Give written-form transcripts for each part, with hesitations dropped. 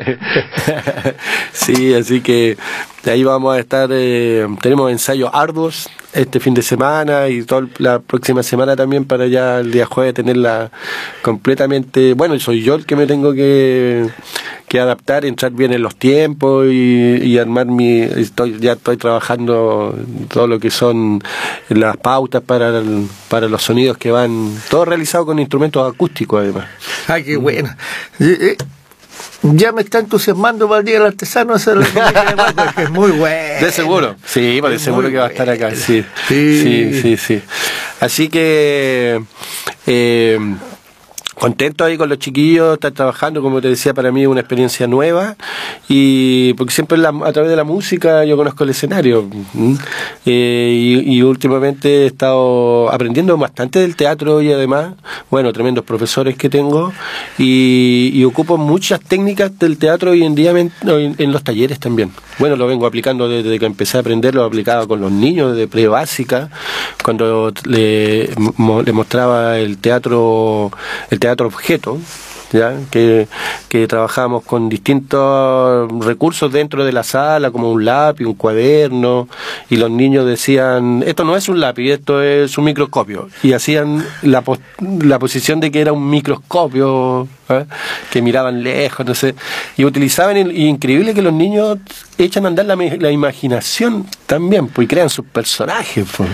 Sí, así que ahí vamos a estar, tenemos ensayos arduos este fin de semana y toda la próxima semana también, para ya el día jueves tenerla completamente. Bueno, soy yo el que me tengo que adaptar, entrar bien en los tiempos y armar ya estoy trabajando todo lo que son las pautas para los sonidos que van, todo realizado con instrumentos acústicos además. Ay, qué bueno. Ya me está entusiasmando para el Día del Artesano, eso es que es muy bueno. De seguro, sí, de seguro que va a estar acá, sí. Así que contento ahí con los chiquillos, estar trabajando, como te decía, para mí es una experiencia nueva, y porque siempre a través de la música yo conozco el escenario, y últimamente he estado aprendiendo bastante del teatro, y además, bueno, tremendos profesores que tengo, y ocupo muchas técnicas del teatro hoy en día en los talleres también. Bueno, lo vengo aplicando desde que empecé a aprender, lo aplicaba con los niños desde pre-básica, cuando le mostraba el teatro objeto, ¿ya? Que trabajábamos con distintos recursos dentro de la sala, como un lápiz, un cuaderno, y los niños decían, esto no es un lápiz, esto es un microscopio, y hacían la posición de que era un microscopio, que miraban lejos, no sé, y utilizaban, y increíble que los niños echan a andar la imaginación también, pues, y crean sus personajes, pues,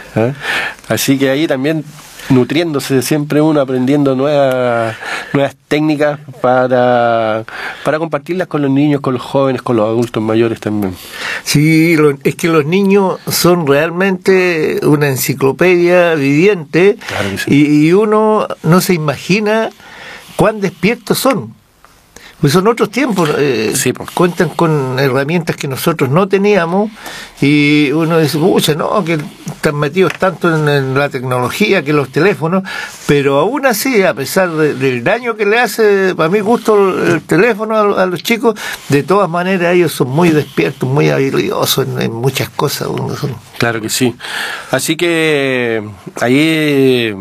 así que ahí también nutriéndose siempre uno, aprendiendo nuevas técnicas para compartirlas con los niños, con los jóvenes, con los adultos mayores también. Sí, es que los niños son realmente una enciclopedia viviente, claro que sí. Y uno no se imagina cuán despiertos son. Pues son otros tiempos, sí, pues. Cuentan con herramientas que nosotros no teníamos, y uno dice, pucha, no, que están metidos tanto en la tecnología, que los teléfonos, pero aún así, a pesar del daño que le hace, para mi gusto, el teléfono a los chicos, de todas maneras ellos son muy despiertos, muy habilidosos en muchas cosas. Claro que sí. Así que ahí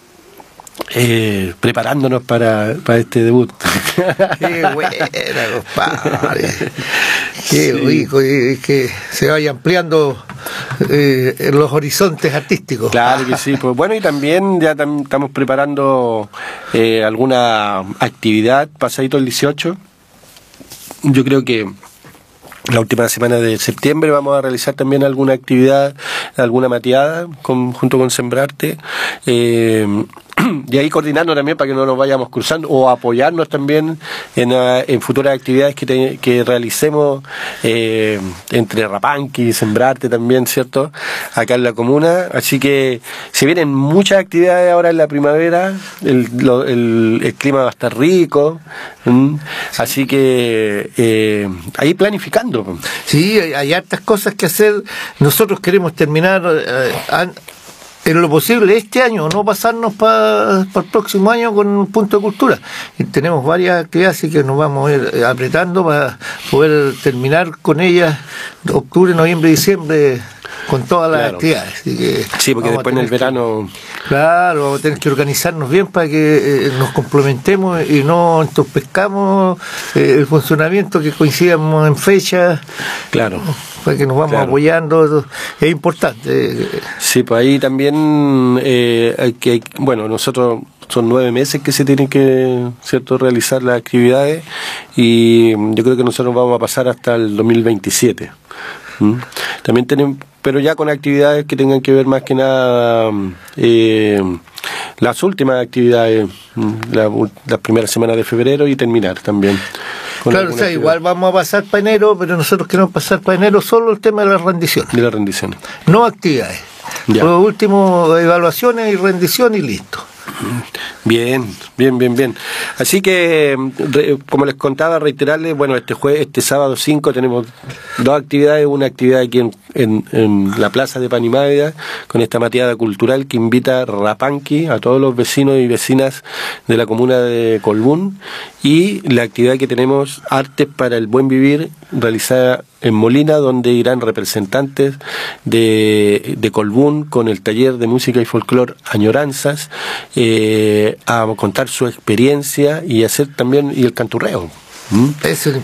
preparándonos para este debut. Qué buena, compadre. Qué rico, que se vaya ampliando los horizontes artísticos. Claro que sí. Pues bueno, y también ya estamos preparando alguna actividad pasadito el 18. Yo creo que la última semana de septiembre vamos a realizar también alguna actividad, alguna mateada junto con Sembrarte, y ahí coordinando también para que no nos vayamos cruzando, o apoyarnos también en futuras actividades que realicemos entre Rapanqui y Sembrarte también, ¿cierto? Acá en la comuna. Así que se vienen muchas actividades ahora en la primavera, el clima va a estar rico, así que ahí planificando. Sí, hay hartas cosas que hacer. Nosotros queremos terminar en lo posible este año, no pasarnos para el próximo año con un punto de cultura. Y tenemos varias actividades, así que nos vamos a ir apretando para poder terminar con ellas octubre, noviembre, diciembre, con todas las actividades. Así que sí, porque después en el verano... Claro, vamos a tener que organizarnos bien para que nos complementemos y no entorpezcamos el funcionamiento, que coincidamos en fechas. Claro. Para que nos vamos apoyando, es importante. Sí, pues ahí también bueno, nosotros son 9 meses que se tienen que, ¿cierto?, realizar las actividades, y yo creo que nosotros vamos a pasar hasta el 2027. También tenemos, pero ya con actividades que tengan que ver más que nada las últimas actividades, las primeras semanas de febrero, y terminar también. Claro, o sea, igual vamos a pasar para enero, pero nosotros queremos pasar para enero solo el tema de las rendiciones. De las rendiciones. No actividades. Por último, evaluaciones y rendición y listo. Bien. Así que, como les contaba, reiterarles, bueno, este sábado 5 tenemos 2 actividades, una actividad aquí en la plaza de Panimávida, con esta mateada cultural que invita a Rapanqui, a todos los vecinos y vecinas de la comuna de Colbún, y la actividad que tenemos, Artes para el Buen Vivir, realizada en Molina, donde irán representantes de Colbún con el taller de música y folclore Añoranzas, a contar su experiencia y hacer también, y el canturreo. Eso